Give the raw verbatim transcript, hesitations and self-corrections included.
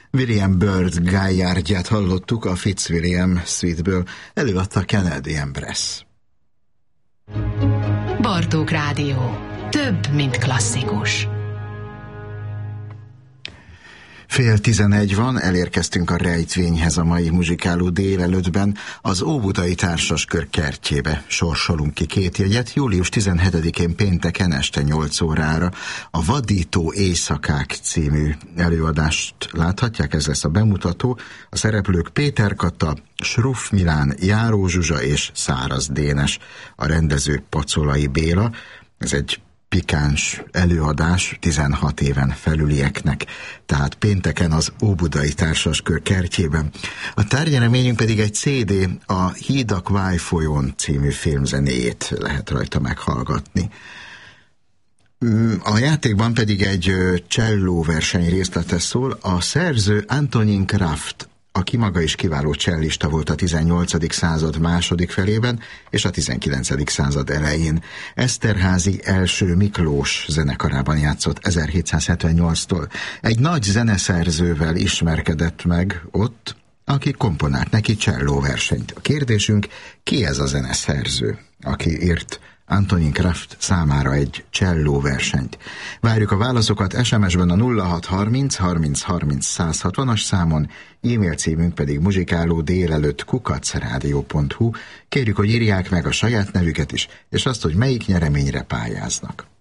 William Byrd Gaillardját hallottuk a Fitzwilliam Suite-ből, előadta Kennedy Empress. Bartók Rádió. Több, mint klasszikus. Fél tizenegy van, elérkeztünk a rejtvényhez a mai muzsikáló délelőttben. Az Óbudai Társaskör kertjébe sorsolunk ki két jegyet. július tizenhetedikén pénteken este nyolc órára a Vadító éjszakák című előadást láthatják, ez lesz a bemutató. A szereplők Péter Kata, Schruff Milán, Járó Zsuzsa és Száraz Dénes, a rendező Pacolai Béla. Ez egy pikáns előadás tizenhat éven felülieknek, tehát pénteken az Óbudai Társaskör kertjében. A tárgyreményünk pedig egy cé dé, a Hídak Vájfolyón című filmzenéjét lehet rajta meghallgatni. A játékban pedig egy cselló verseny részlete szól. A szerző Antonin Kraft, aki maga is kiváló csellista volt a tizennyolcadik század második felében és a tizenkilencedik század elején. Eszterházy első Miklós zenekarában játszott ezerhétszázhetvennyolctól. Egy nagy zeneszerzővel ismerkedett meg ott, aki komponált neki csellóversenyt. A kérdésünk, ki ez a zeneszerző, aki írt Antonin Kraft számára egy csellóversenyt? Várjuk a válaszokat es em es-ben a nulla hat harminc harminc harminc száz hatvanas számon, e-mail címünk pedig muzsikáló délelőtt kukac rádió pont hu. Kérjük, hogy írják meg a saját nevüket is, és azt, hogy melyik nyereményre pályáznak.